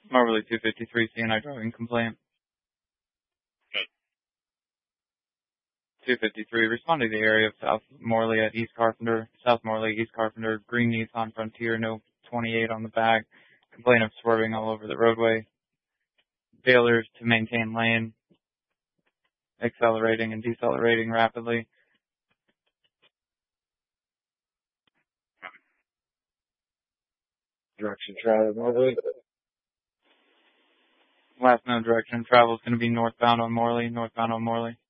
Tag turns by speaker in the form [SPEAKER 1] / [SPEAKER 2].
[SPEAKER 1] Marley 253, CNI driving complaint. 253, responding to the area of South Morley at East Carpenter, South Morley, East Carpenter, green Nissan Frontier, no 28 on the back. Complaint of swerving all over the roadway. Failures to maintain lane. Accelerating and decelerating rapidly.
[SPEAKER 2] Direction travel, Morley.
[SPEAKER 1] Last known direction of travel is going to be northbound on Morley.